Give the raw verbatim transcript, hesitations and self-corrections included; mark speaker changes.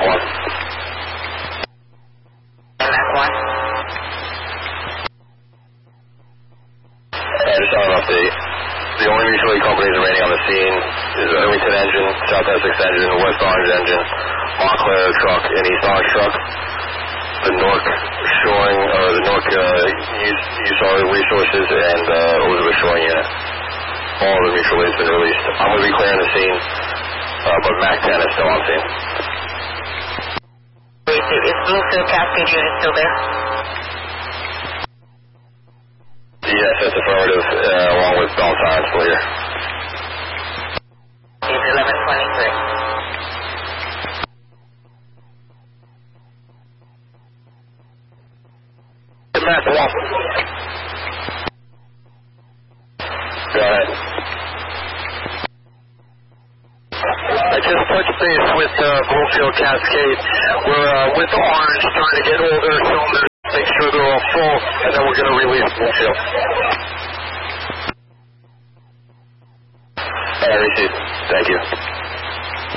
Speaker 1: one.
Speaker 2: Mac one.
Speaker 1: Uh, just on an update. The only mutual aid companies remaining on the scene is Irvington engine, South Essex engine, West Orange engine, Montclair truck, and East Orange truck. The Nork shoring, or the Nork uh, use, use all the resources, and uh, Elizabeth shoring unit. All of the mutual aid has been released. I'm going to be clearing the scene, uh, but MAC ten is still on scene.
Speaker 2: Is Bluefield Cascade unit still there?
Speaker 1: Yes, that's affirmative, uh, along with Beltime still here.
Speaker 2: It's eleven twenty-three.
Speaker 1: MAC one. Go ahead.
Speaker 3: I just touched base with uh, Bluefield Cascade. We're uh, with Orange, trying to get all their cylinders, make sure they're all full, and then we're going to release Bluefield.
Speaker 1: I received. Thank you.